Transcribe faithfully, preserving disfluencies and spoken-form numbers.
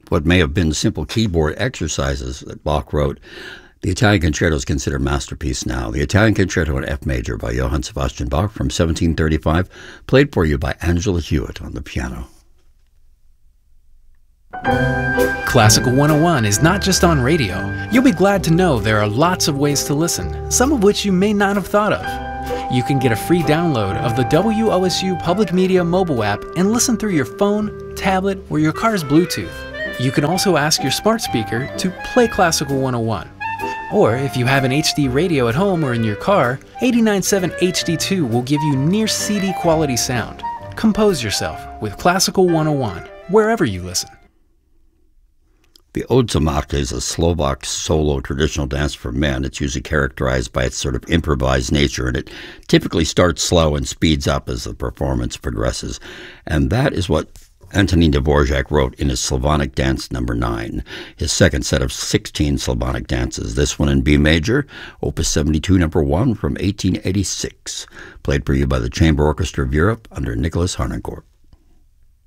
what may have been simple keyboard exercises that Bach wrote, the Italian Concerto is considered a masterpiece now. The Italian Concerto in F major by Johann Sebastian Bach from seventeen thirty-five, played for you by Angela Hewitt on the piano. Classical one oh one is not just on radio. You'll be glad to know there are lots of ways to listen, some of which you may not have thought of. You can get a free download of the W O S U Public Media mobile app and listen through your phone, tablet, or your car's Bluetooth. You can also ask your smart speaker to play Classical one oh one. Or if you have an H D radio at home or in your car, eighty-nine point seven H D two will give you near C D quality sound. Compose yourself with Classical one oh one, wherever you listen. The Ode to Marta is a Slovak solo traditional dance for men. It's usually characterized by its sort of improvised nature, and it typically starts slow and speeds up as the performance progresses. And that is what Antonín Dvorak wrote in his Slavonic Dance number nine, his second set of sixteen Slavonic dances. This one in B major, Opus seventy-two number one from eighteen eighty-six, played for you by the Chamber Orchestra of Europe under Nicholas Harnoncourt.